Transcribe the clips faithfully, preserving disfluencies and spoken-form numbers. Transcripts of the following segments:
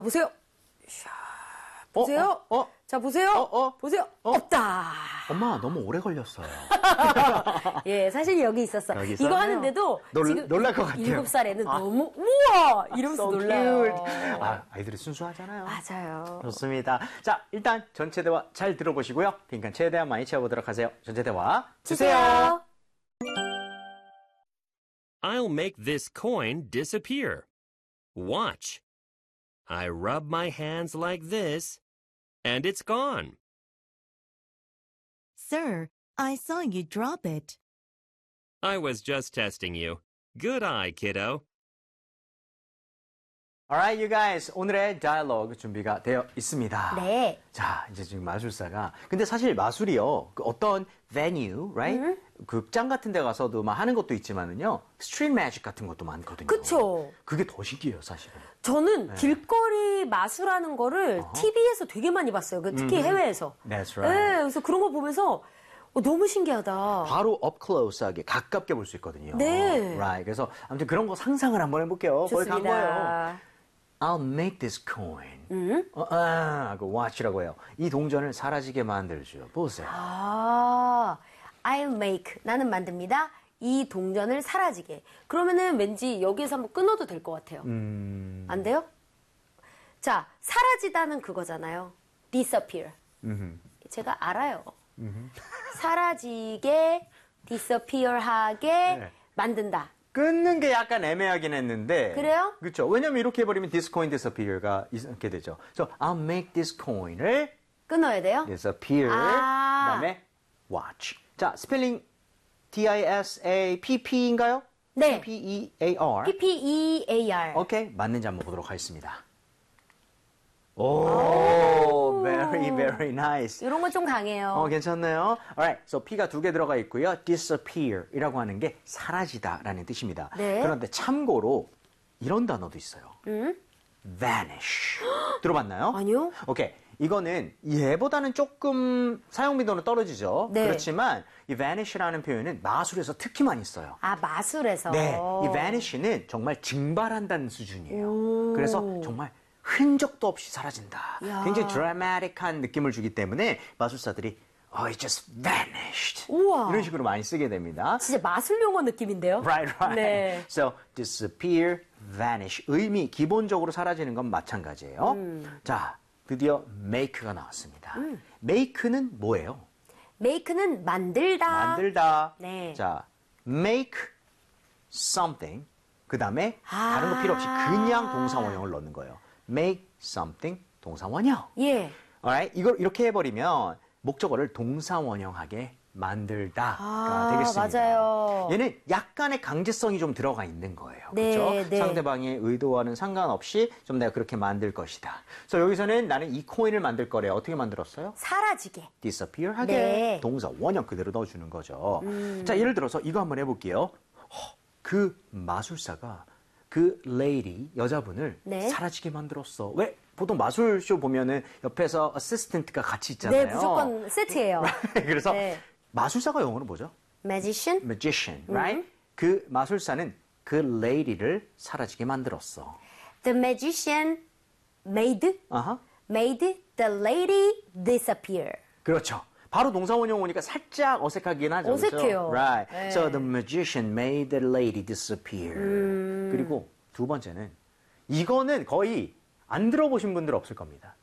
보세요. 샤, 보세요. 어, 어, 어? 자, 보세요. 어, 어? 보세요. 어? 없다. 엄마 너무 오래 걸렸어요. 예, 사실 여기 있었어. 여기 이거 있었네요. 하는데도 놀- 지금 놀랄 것 같아요. 일곱 살에는 아. 너무 우와 이러면서 So 놀라요. cute. 아, 아이들이 순수하잖아요. 맞아요. 좋습니다. 자, 일단 전체 대화 잘 들어보시고요. 빈칸 최대한 많이 채워보도록 하세요. 전체 대화 주세요. I'll make this coin disappear. Watch. I rub my hands like this, and it's gone. Sir, I saw you drop it. I was just testing you. Good eye, kiddo. Alright, you guys. 오늘의 다이얼로그 준비가 되어 있습니다. 네. 자, 이제 지금 마술사가. 근데 사실 마술이요. 그 어떤 venue, right? 음. 극장 같은 데 가서도 막 하는 것도 있지만은요. 스트리트 매직 같은 것도 많거든요. 그쵸. 그게 더 신기해요, 사실은. 저는 네. 길거리 마술하는 거를 티비에서 되게 많이 봤어요. 그 특히 음. 해외에서. That's 네, right. 그래서 그런 거 보면서 어, 너무 신기하다. 바로 up close하게 가깝게 볼 수 있거든요. 네. Right. 그래서 아무튼 그런 거 상상을 한번 해볼게요. 거기 간 거예요. 좋습니다. I'll make this coin. 음? 어, 아, 하고 watch라고 해요. 이 동전을 사라지게 만들죠. 보세요. 아, I'll make. 나는 만듭니다. 이 동전을 사라지게. 그러면은 왠지 여기에서 한번 끊어도 될 것 같아요. 음, 안 돼요? 자, 사라지다는 그거잖아요. disappear. 음흠. 제가 알아요. 사라지게, disappear하게 네. 만든다. 끊는 게 약간 애매하긴 했는데. 그래요? 그렇죠. 왜냐면 이렇게 해버리면 this coin disappear가 이렇게 되죠. So I'll make this coin을 끊어야 돼요? disappear. 아. 그다음에 watch. 자, 스펠링 D I S A P P인가요? 네. P E A R. P P E A R. 오케이, 맞는지 한번 보도록 하겠습니다. 오, very, very nice. 이런 건 좀 강해요. 어, 괜찮네요. Alright, so P가 두 개 들어가 있고요. disappear이라고 하는 게 사라지다라는 뜻입니다. 네. 그런데 참고로 이런 단어도 있어요. 음? vanish. 들어봤나요? 아니요. 오케이. 이거는 얘보다는 조금 사용 빈도는 떨어지죠. 네. 그렇지만 이 vanish라는 표현은 마술에서 특히 많이 써요. 아, 마술에서. 네, 이 vanish는 정말 증발한다는 수준이에요. 오. 그래서 정말 흔적도 없이 사라진다. 야. 굉장히 드라마틱한 느낌을 주기 때문에 마술사들이 Oh, it just vanished. 우와. 이런 식으로 많이 쓰게 됩니다. 진짜 마술 용어 느낌인데요? Right, right. 네. So, disappear, vanish. 의미, 기본적으로 사라지는 건 마찬가지예요. 음. 자, 드디어 make가 나왔습니다. make는 뭐예요? make는 만들다. 만들다. 네. 자, make something. 그 다음에 아. 다른 거 필요 없이 그냥 동사 원형을 넣는 거예요. make something 동사 원형. 예. Alright? 이걸 이렇게 해버리면 목적어를 동사 원형하게 만들다가 아, 되겠습니다. 맞아요. 얘는 약간의 강제성이 좀 들어가 있는 거예요. 네, 그렇죠? 네. 상대방의 의도와는 상관없이 좀 내가 그렇게 만들 것이다. 그래서 여기서는 나는 이 코인을 만들 거래. 어떻게 만들었어요? 사라지게. disappear 하게 네. 동사 원형 그대로 넣어주는 거죠. 음. 자, 예를 들어서 이거 한번 해볼게요. 허, 그 마술사가 그 레이디 여자분을 네. 사라지게 만들었어. 왜? 보통 마술쇼 보면은 옆에서 어시스턴트가 같이 있잖아요. 네, 무조건 세트예요. 그래서 네. 마술사가 영어로 뭐죠? magician? magician, 음. right? 그 마술사는 그 레이디를 사라지게 만들었어. The magician made, 아하. made the lady disappear. 그렇죠. 바로 동사 원형 오니까 살짝 어색하긴 하죠. 어색해요. 그렇죠? Right. 네. So the magician made the lady disappear. 음. 그리고 두 번째는 이거는 거의 안 들어보신 분들 없을 겁니다.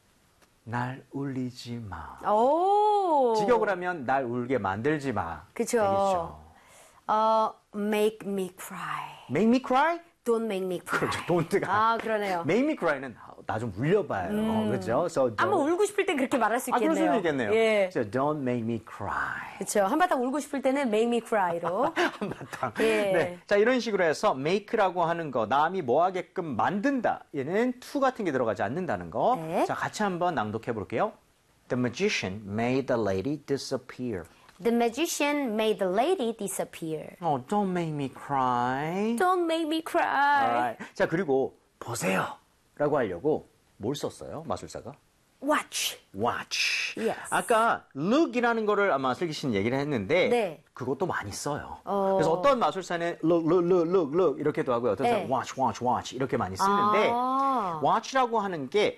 날 울리지 마. 오. 직역을 하면 날 울게 만들지 마. 그쵸. 되겠죠. 어, make me cry. Make me cry? Don't make me cry. 그렇죠. Don't가. 아, 그러네요. Make me cry는 나 좀 울려봐요. 그렇죠? So 아마 don't- 울고 싶을 땐 그렇게 말할 수 아, 그럴 있겠네요. 수도 있겠네요. 예. So don't make me cry. 그렇죠. 한바탕 울고 싶을 때는 make me cry로. 한바탕. 예. 네. 자, 이런 식으로 해서 make라고 하는 거, 남이 뭐 하게끔 만든다. 얘는 to 같은 게 들어가지 않는다는 거. 네. 자, 같이 한번 낭독해 볼게요. The magician made the lady disappear. The magician made the lady disappear. Oh, don't make me cry. Don't make me cry. Alright. 자, 그리고 보세요. 라고 하려고 뭘 썼어요? 마술사가? watch. watch. Yes. 아까 look이라는 거를 아마 슬기 씨는 얘기를 했는데 네. 그것도 많이 써요. 어. 그래서 어떤 마술사는 look, look, look, look, look 이렇게도 하고요. 어떤 사람은 네. watch, watch, watch 이렇게 많이 쓰는데 아. watch라고 하는 게